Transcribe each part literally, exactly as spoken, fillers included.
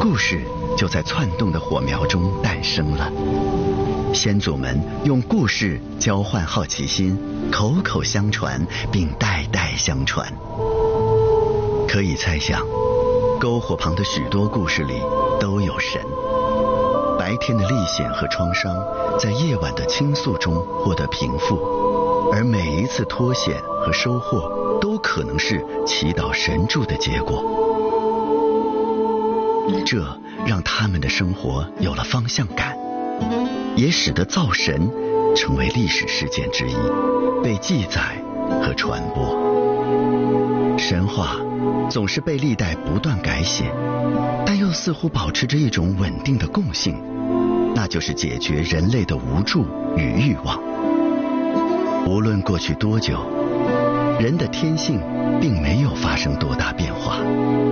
故事就在窜动的火苗中诞生了。先祖们用故事交换好奇心，口口相传，并代代相传。可以猜想，篝火旁的许多故事里都有神。白天的历险和创伤，在夜晚的倾诉中获得平复，而每一次脱险和收获，都可能是祈祷神助的结果。这让他们的生活有了方向感，也使得造神成为历史事件之一，被记载和传播。神话总是被历代不断改写，但又似乎保持着一种稳定的共性，那就是解决人类的无助与欲望。无论过去多久，人的天性并没有发生多大变化。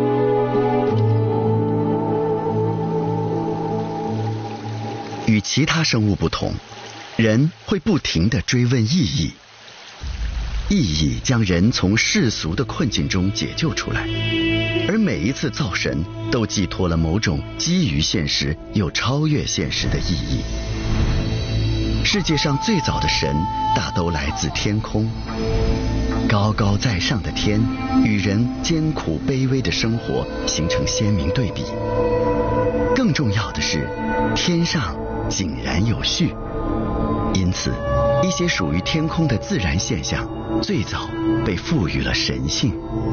与其他生物不同，人会不停地追问意义，意义将人从世俗的困境中解救出来，而每一次造神都寄托了某种基于现实又超越现实的意义。世界上最早的神大都来自天空，高高在上的天与人艰苦卑微的生活形成鲜明对比。更重要的是，天上井然有序，因此一些属于天空的自然现象最早被赋予了神性。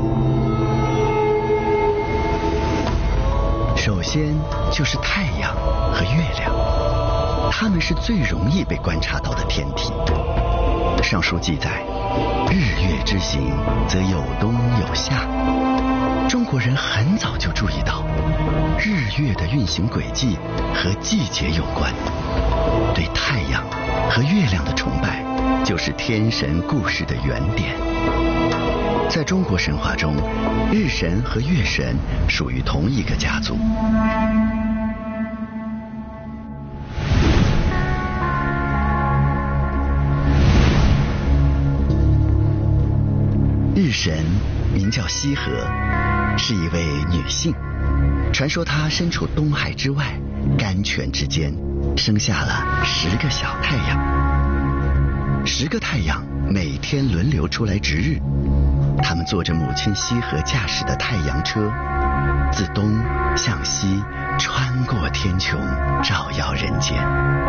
首先就是太阳和月亮，它们是最容易被观察到的天体。上书记载，日月之行则有冬有夏。中国人很早就注意到，日月的运行轨迹和季节有关。对太阳和月亮的崇拜，就是天神故事的原点。在中国神话中，日神和月神属于同一个家族。日神名叫羲和，是一位女性。传说她身处东海之外，甘泉之间，生下了十个小太阳。十个太阳每天轮流出来值日，他们坐着母亲羲和驾驶的太阳车，自东向西穿过天穹，照耀人间。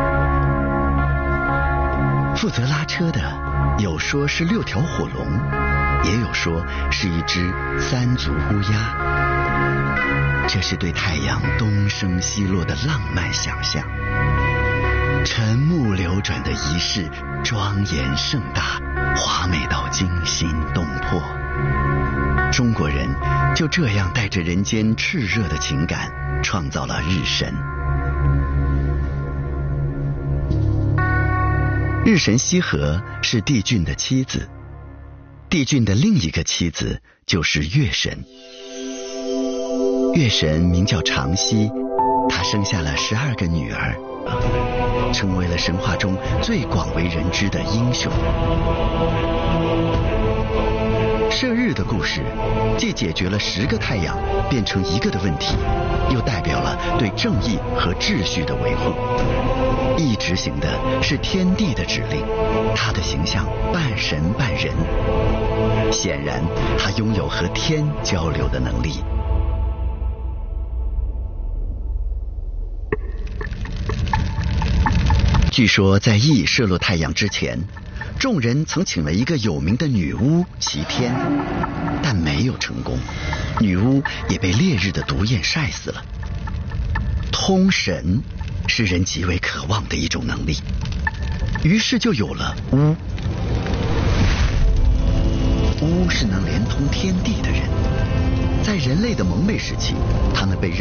负责拉车的有说是六条火龙，也有说是一只三足乌鸦。这是对太阳东升西落的浪漫想象。沉木流转的仪式，庄严盛大，华美到惊心动魄。中国人就这样带着人间炽热的情感，创造了日神。日神羲和是帝俊的妻子，帝俊的另一个妻子就是月神。月神名叫长羲，他生下了十二个女儿，成为了神话中最广为人知的英雄。射日的故事既解决了十个太阳变成一个的问题，又代表了对正义和秩序的维护。一执行的是天地的指令，他的形象半神半人，显然他拥有和天交流的能力。据说在羿射落太阳之前，众人曾请了一个有名的女巫祈天，但没有成功，女巫也被烈日的毒焰晒死了。通神是人极为渴望的一种能力，于是就有了巫。巫是能连通天地的人，在人类的蒙昧时期，他们被